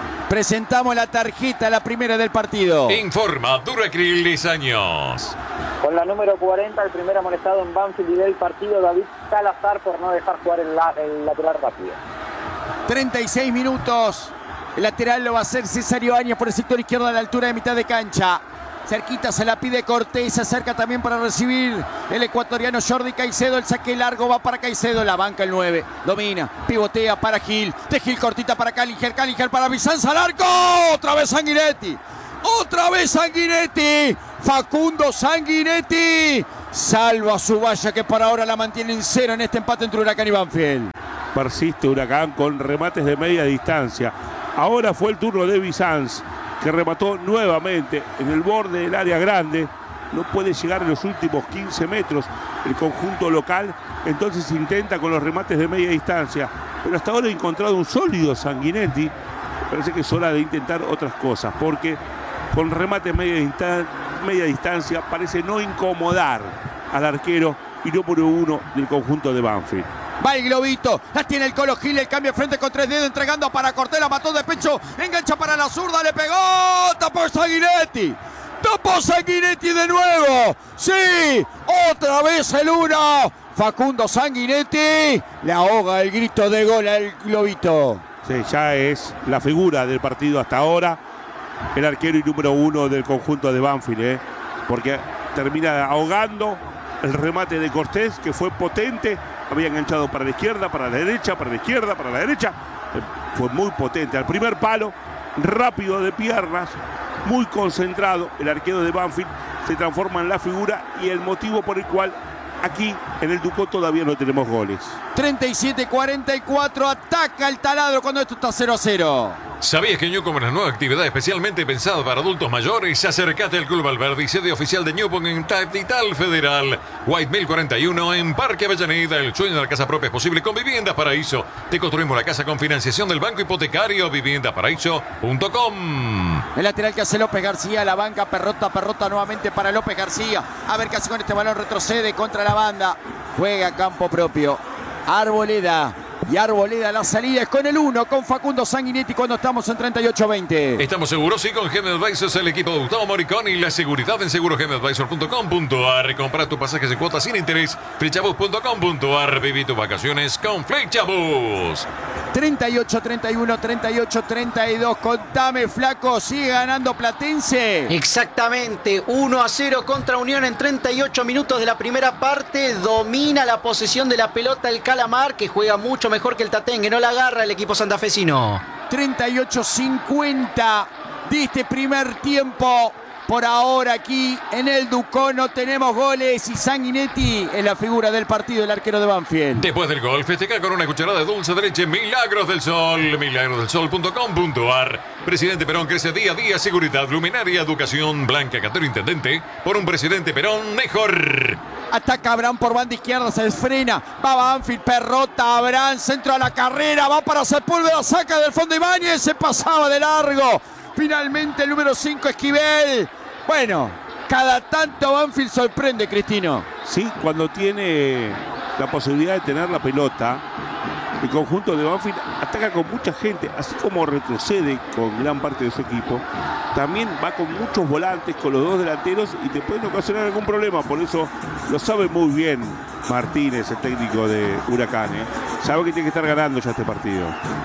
Presentamos la tarjeta, la primera del partido. Informa Duracril Años. Con la número cuarenta, el primer amonestado en Banfield y del partido, David Salazar, por no dejar jugar el, la, el lateral rápido. treinta y seis minutos. El lateral lo va a hacer César Ibáñez por el sector izquierdo a la altura de mitad de cancha. Cerquita se la pide Cortés, se acerca también para recibir el ecuatoriano Jordi Caicedo. El saque largo va para Caicedo, la banca el nueve. Domina, pivotea para Gil. De Gil cortita para Cállinger, Cállinger para Bizanza al arco. Otra vez Sanguinetti. Otra vez Sanguinetti. Facundo Sanguinetti salva su valla que por ahora la mantiene en cero en este empate entre Huracán y Banfield. Persiste Huracán con remates de media distancia. Ahora fue el turno de Bizanz, que remató nuevamente en el borde del área grande. No puede llegar en los últimos quince metros el conjunto local, entonces intenta con los remates de media distancia. Pero hasta ahora ha encontrado un sólido Sanguinetti. Parece que es hora de intentar otras cosas, porque con remates media, distan media distancia parece no incomodar al arquero y número uno del conjunto de Banfield. Va el globito, la tiene el Colo Gil, el cambio de frente con tres dedos, entregando para Cortés, la mató de pecho, engancha para la zurda, le pegó, tapó Sanguinetti, tapó Sanguinetti de nuevo, sí, otra vez el uno, Facundo Sanguinetti, le ahoga el grito de gol al globito. Sí, ya es la figura del partido hasta ahora, el arquero y número uno del conjunto de Banfield, ¿eh? Porque termina ahogando el remate de Cortés, que fue potente. Había enganchado para la izquierda, para la derecha, para la izquierda, para la derecha. Eh, fue muy potente. Al primer palo, rápido de piernas, muy concentrado. El arquero de Banfield se transforma en la figura y el motivo por el cual aquí en el Ducó todavía no tenemos goles. treinta y siete cuarenta y cuatro, ataca el taladro cuando esto está cero a cero. ¿Sabías que Newcomb es una nueva actividad especialmente pensada para adultos mayores? Acércate al Club Alberdi, sede oficial de Newcomb en Capital Federal. White mil cuarenta y uno en Parque Avellaneda. El sueño de la casa propia es posible con Viviendas Paraíso. Te construimos la casa con financiación del Banco Hipotecario. viviendas paraíso punto com. El lateral que hace López García, la banca, Perrota, Perrota nuevamente para López García. A ver qué hace con este balón, retrocede contra la banda. Juega a campo propio. Arboleda. Y Arboleda la salida es con el uno, con Facundo Sanguinetti cuando estamos en treinta y ocho veinte. Estamos seguros, sí, con G M Advisors, el equipo de Gustavo Moricón y la seguridad en seguro g m advisor punto com punto a r. Compra tus pasajes de cuotas sin interés. Flechabus punto com punto a r. Viví tus vacaciones con Flechabus. treinta y ocho treinta y uno, treinta y ocho treinta y dos. Contame, flaco, sigue ganando Platense. Exactamente, uno a cero contra Unión en treinta y ocho minutos de la primera parte. Domina la posesión de la pelota el Calamar, que juega mucho mejor que el Tatengue, no la agarra el equipo santafesino. treinta y ocho cincuenta de este primer tiempo. Por ahora aquí en el Ducó no tenemos goles y Sanguinetti es la figura del partido, el arquero de Banfield. Después del gol, festeja con una cucharada de dulce de leche Milagros del Sol. milagros del sol punto com punto a r. Presidente Perón crece día a día. Seguridad, luminaria, educación. Blanca Catero, intendente. Por un presidente Perón mejor. Ataca Abraham por banda izquierda, se desfrena. Va Banfield, Perrota, Abraham, centro a la carrera. Va para Sepúlveda, saca del fondo Ibáñez, se pasaba de largo. Finalmente el número cinco, Esquivel. Bueno, cada tanto Banfield sorprende, Cristino. Sí, cuando tiene la posibilidad de tener la pelota, el conjunto de Banfield ataca con mucha gente, así como retrocede con gran parte de su equipo. También va con muchos volantes, con los dos delanteros y te pueden ocasionar algún problema. Por eso lo sabe muy bien Martínez, el técnico de Huracán, ¿eh? Sabe que tiene que estar ganando ya este partido.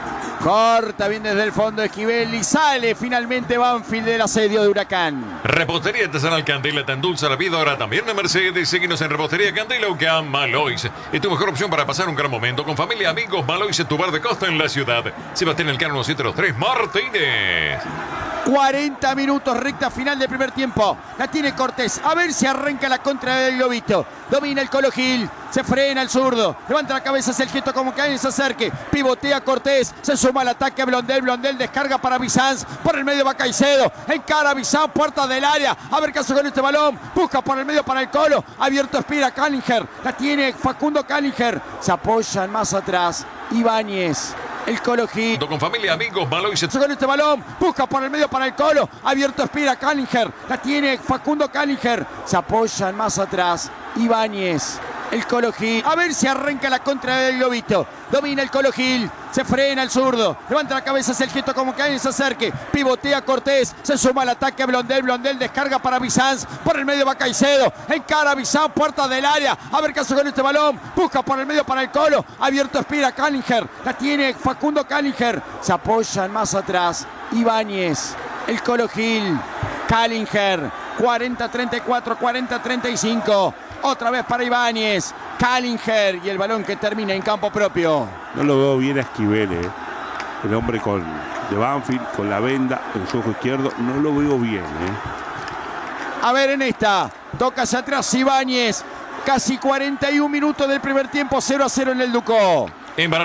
Corta bien desde el fondo Esquivel y sale finalmente Banfield del asedio de Huracán. Repostería Artesanal Candela te endulza la vida ahora también en Mercedes. Síguenos en Repostería Candela Ucam Malois. Es tu mejor opción para pasar un gran momento con familia, amigos. Malois es tu bar de costa en la ciudad. Sebastián Elcano siete dos tres Martínez. cuarenta minutos, recta final del primer tiempo. La tiene Cortés. A ver si arranca la contra del Globito. Domina el Colo Gil. Se frena el zurdo. Levanta la cabeza, hace el gesto como que alguien se acerque. Pivotea Cortés. Se suma al ataque a Blondel. Blondel descarga para Bizanz. Por el medio va Caicedo. Encara a Bizanz, puerta del área. A ver qué hace con este balón. Busca por el medio para el Colo. Abierto Espira Cállinger. La tiene Facundo Cállinger. Se apoyan más atrás. Ibáñez. El Colo Gil. Con familia, amigos, Malois. Con este balón, busca por el medio para el Colo. Abierto Espira Cállinger. La tiene Facundo Cállinger. Se apoyan más atrás. Ibáñez. El Colo Gil. A ver si arranca la contra del Globito. Domina el Colo Gil. Se frena el zurdo. Levanta la cabeza, hace el gesto como que alguien se acerque. Pivotea Cortés. Se suma al ataque a Blondel. Blondel descarga para Bizanz. Por el medio va Caicedo. Encara a Bizanz, puerta del área. A ver qué hace con este balón. Busca por el medio para el Colo. Abierto Espira Callinger. La tiene Facundo Callinger. Se apoyan más atrás. Ibáñez. El Colo Gil. Callinger. cuarenta treinta y cuatro, cuarenta treinta y cinco. Otra vez para Ibáñez. Callinger y el balón que termina en campo propio. No lo veo bien a Esquivel, eh. El hombre con de Banfield, con la venda en su ojo izquierdo, no lo veo bien, eh. A ver en esta. Toca hacia atrás Ibáñez. Casi cuarenta y un minutos del primer tiempo. cero a cero en el Ducó.